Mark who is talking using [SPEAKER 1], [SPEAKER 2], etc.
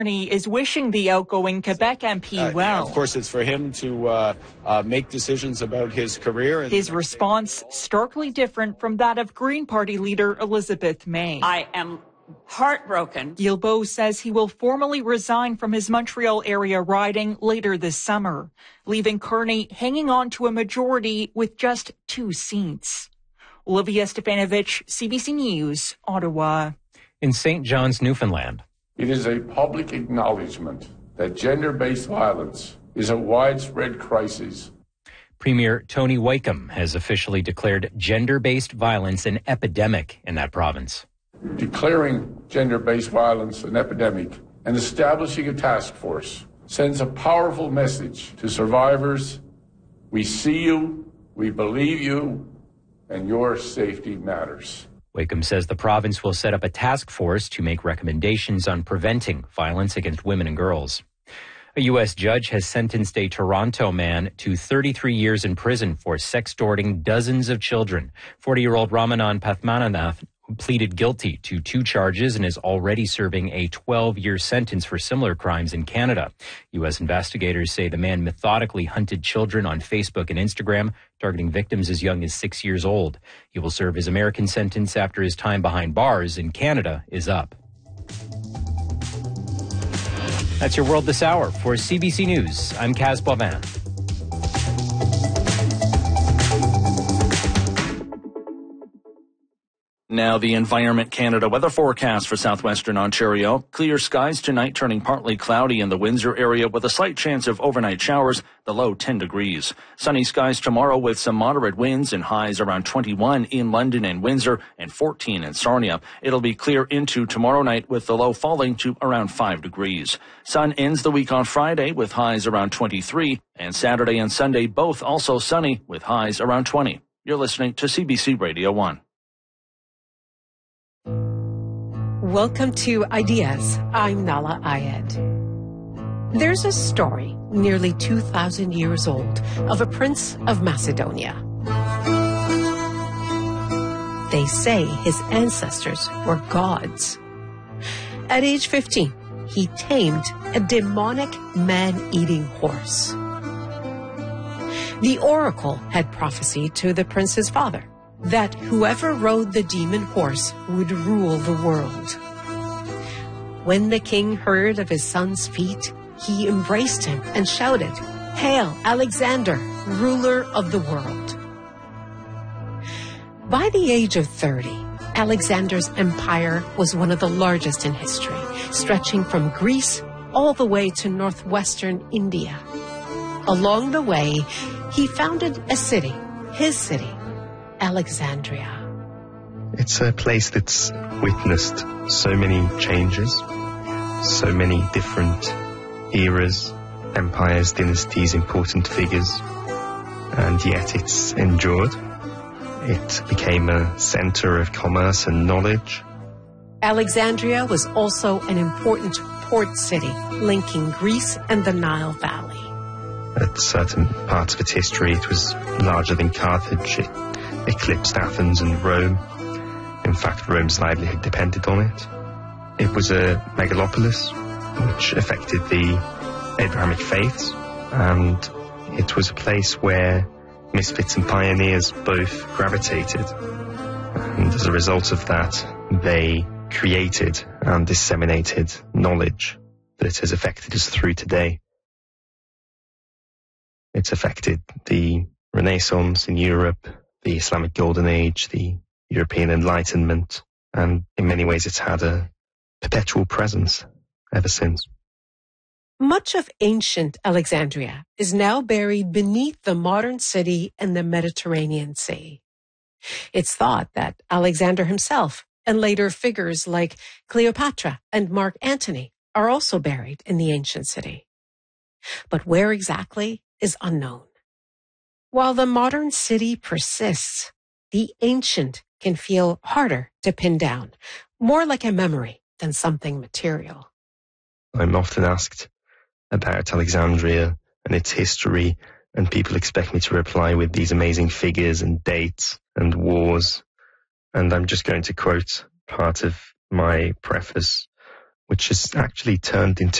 [SPEAKER 1] Is wishing the outgoing Quebec MP well.
[SPEAKER 2] Of course, it's for him to make decisions about his career.
[SPEAKER 1] His response starkly different from that of Green Party leader Elizabeth May.
[SPEAKER 3] I am heartbroken.
[SPEAKER 1] Guilbeault says he will formally resign from his Montreal area riding later this summer, leaving Kearney hanging on to a majority with just 2 seats. Olivia Stefanovich, CBC News, Ottawa.
[SPEAKER 4] In St. John's, Newfoundland.
[SPEAKER 5] It is a public acknowledgement that gender-based violence is a widespread crisis.
[SPEAKER 4] Premier Tony Wakeham has officially declared gender-based violence an epidemic in that province.
[SPEAKER 5] Declaring gender-based violence an epidemic and establishing a task force sends a powerful message to survivors. We see you, we believe you, and your safety matters.
[SPEAKER 4] Wakeham says the province will set up a task force to make recommendations on preventing violence against women and girls. A U.S. judge has sentenced a Toronto man to 33 years in prison for sextorting dozens of children. 40-year-old Ramanand Pathmananath pleaded guilty to 2 charges and is already serving a 12-year sentence for similar crimes in Canada. U.S. investigators say the man methodically hunted children on Facebook and Instagram, targeting victims as young as 6 years old. He will serve his American sentence after his time behind bars in Canada is up. That's your World This Hour. For CBC News, I'm Kaz Boivin.
[SPEAKER 6] Now the Environment Canada weather forecast for southwestern Ontario. Clear skies tonight, turning partly cloudy in the Windsor area with a slight chance of overnight showers, the low 10 degrees. Sunny skies tomorrow with some moderate winds and highs around 21 in London and Windsor and 14 in Sarnia. It'll be clear into tomorrow night with the low falling to around 5 degrees. Sun ends the week on Friday with highs around 23 and Saturday and Sunday both also sunny with highs around 20. You're listening to CBC Radio 1.
[SPEAKER 7] Welcome to Ideas. I'm Nala Ayed. There's a story nearly 2,000 years old of a prince of Macedonia. They say his ancestors were gods. At age 15, he tamed a demonic man-eating horse. The oracle had prophesied to the prince's father that whoever rode the demon horse would rule the world. When the king heard of his son's feat, he embraced him and shouted, "Hail, Alexander, ruler of the world." By the age of 30, Alexander's empire was one of the largest in history, stretching from Greece all the way to northwestern India. Along the way, he founded a city, his city, Alexandria.
[SPEAKER 8] It's a place that's witnessed so many changes, so many different eras, empires, dynasties, important figures, and yet it's endured. It became a center of commerce and knowledge.
[SPEAKER 7] Alexandria was also an important port city, linking Greece and the Nile Valley.
[SPEAKER 8] At certain parts of its history, it was larger than Carthage. It eclipsed Athens and Rome. In fact, Rome's livelihood depended on it. It was a megalopolis which affected the Abrahamic faiths, and it was a place where misfits and pioneers both gravitated. And as a result of that, they created and disseminated knowledge that has affected us through today. It's affected the Renaissance in Europe, the Islamic Golden Age, the European Enlightenment, and in many ways it's had a perpetual presence ever since.
[SPEAKER 7] Much of ancient Alexandria is now buried beneath the modern city and the Mediterranean Sea. It's thought that Alexander himself and later figures like Cleopatra and Mark Antony are also buried in the ancient city. But where exactly is unknown. While the modern city persists, the ancient can feel harder to pin down, more like a memory than something material.
[SPEAKER 8] I'm often asked about Alexandria and its history, and people expect me to reply with these amazing figures and dates and wars. And I'm just going to quote part of my preface, which has actually turned into